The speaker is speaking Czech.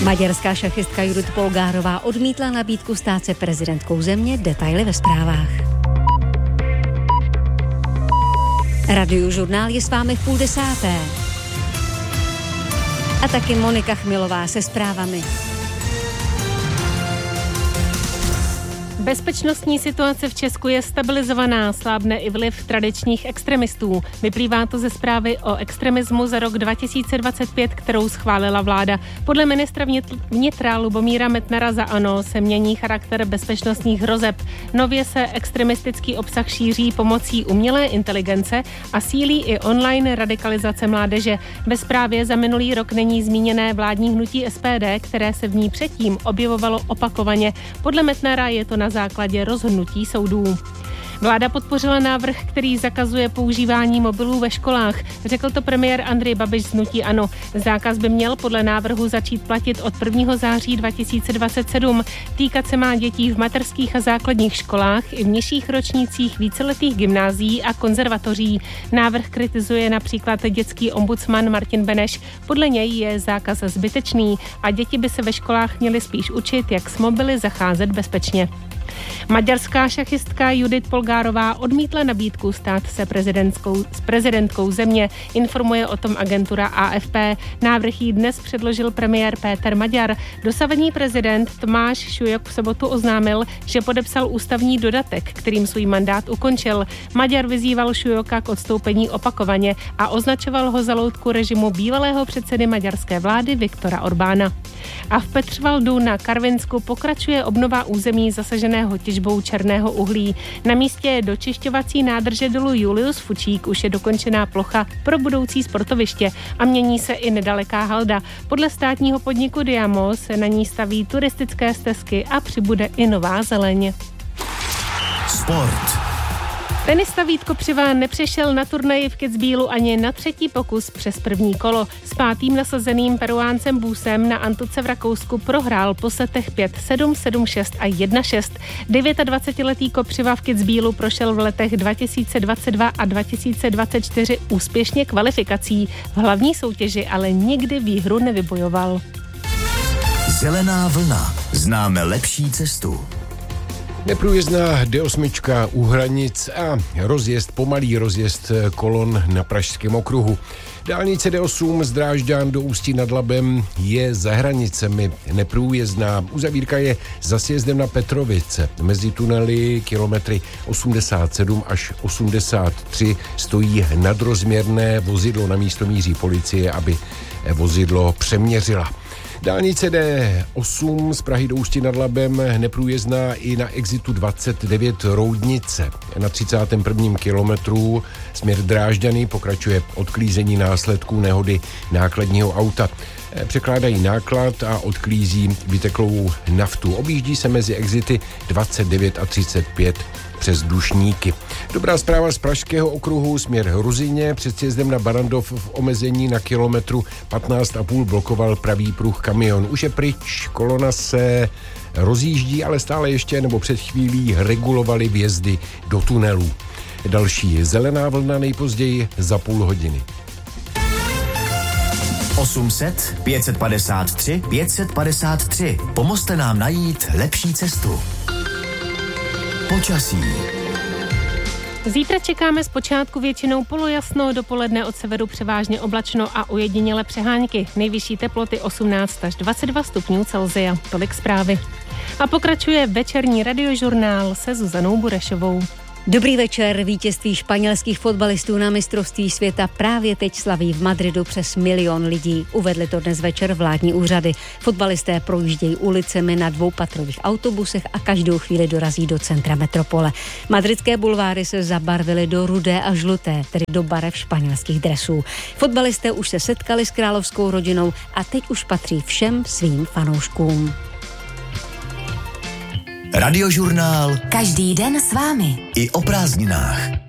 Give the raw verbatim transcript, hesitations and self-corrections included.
Maďarská šachistka Judith Polgárová odmítla nabídku stát se prezidentkou země. Detaily ve zprávách. Radiožurnál je s vámi v půl desáté. A taky Monika Chmilová se zprávami. Bezpečnostní situace v Česku je stabilizovaná, slábne i vliv tradičních extremistů. Vyplývá to ze zprávy o extremismu za rok dva tisíce dvacet pět, kterou schválila vláda. Podle ministra vnitra Lubomíra Metnara za ANO se mění charakter bezpečnostních hrozeb. Nově se extremistický obsah šíří pomocí umělé inteligence a sílí i online radikalizace mládeže. Ve zprávě za minulý rok není zmíněné vládní hnutí S P D, které se v ní předtím objevovalo opakovaně. Podle Metnara je to na základě rozhodnutí soudů. Vláda podpořila návrh, který zakazuje používání mobilů ve školách. Řekl to premiér Andrej Babiš z hnutí ANO. Zákaz by měl podle návrhu začít platit od prvního září dva tisíce dvacet sedm. Týkat se má dětí v mateřských a základních školách i v nižších ročnících víceletých gymnázií a konzervatoří. Návrh kritizuje například dětský ombudsman Martin Beneš. Podle něj je zákaz zbytečný a děti by se ve školách měly spíš učit, jak s mobily zacházet bezpečně. Maďarská šachistka Judith Polgárová odmítla nabídku stát se prezidentskou, s prezidentkou země, informuje o tom agentura A F P. Návrh jí dnes předložil premiér Péter Maďar. Dosavadní prezident Tomáš Šujok v sobotu oznámil, že podepsal ústavní dodatek, kterým svůj mandát ukončil. Maďar vyzýval Šujoka k odstoupení opakovaně a označoval ho za loutku režimu bývalého předsedy maďarské vlády Viktora Orbána. A v Petřvaldu na Karvinsku pokračuje obnova území zasaženého těžbou černého uhlí. Na místě dočišťovací nádrže dolu Julius Fučík už je dokončená plocha pro budoucí sportoviště a mění se i nedaleká halda. Podle státního podniku Diamo se na ní staví turistické stezky a přibude i nová zeleň. Sport. Tenista Vít Kopřiva nepřešel na turnaji v Kitzbühelu ani na třetí pokus přes první kolo. S pátým nasazeným Peruáncem Busem na Antuce v Rakousku prohrál po setech pět sedm, sedm šest a jedna šest. dvacetidevítiletý Kopřiva v Kitzbühelu prošel v letech dva tisíce dvacet dva a dva tisíce dvacet čtyři úspěšně kvalifikací. V hlavní soutěži ale nikdy výhru nevybojoval. Zelená vlna. Známe lepší cestu. Neprůjezdná D osm u hranic a rozjezd, pomalý rozjezd kolon na Pražském okruhu. Dálnice D osm z Drážďan do Ústí nad Labem je za hranicemi neprůjezdná. Uzavírka je za sjezdem na Petrovice. Mezi tunely kilometry osmdesát sedm až osmdesát tři stojí nadrozměrné vozidlo, na místo míří policie, aby vozidlo přeměřila. Dálnice D osm z Prahy do Ústí nad Labem neprůjezdná i na exitu dvacet devět Roudnice. Na třicátém prvním kilometru směr Drážďany pokračuje odklízení následků nehody nákladního auta. Překládají náklad a odklízí vyteklou naftu. Objíždí se mezi exity dvacet devět a třicet pět přes Dušníky. Dobrá zpráva z Pražského okruhu směr Ruzyně. Před sjezdem na Barandov v omezení na kilometru patnáct a půl blokoval pravý pruh kamion. Už je pryč, kolona se rozjíždí, ale stále ještě nebo před chvílí regulovali vjezdy do tunelů. Další zelená vlna nejpozději za půl hodiny. osm set, pět set padesát tři, pět set padesát tři. Pomozte nám najít lepší cestu. Počasí. Zítra čekáme zpočátku většinou polojasno, dopoledne od severu převážně oblačno a ojediněle přehánky. Nejvyšší teploty osmnáct až dvacet dva stupňů Celsia. Tolik zprávy. A pokračuje večerní radiožurnál se Zuzanou Burešovou. Dobrý večer, vítězství španělských fotbalistů na mistrovství světa právě teď slaví v Madridu přes milion lidí. Uvedli to dnes večer vládní úřady. Fotbalisté projíždějí ulicemi na dvoupatrových autobusech a každou chvíli dorazí do centra metropole. Madridské bulváry se zabarvily do rudé a žluté, tedy do barev španělských dresů. Fotbalisté už se setkali s královskou rodinou a teď už patří všem svým fanouškům. Radiožurnál. Každý den s vámi. I o prázdninách.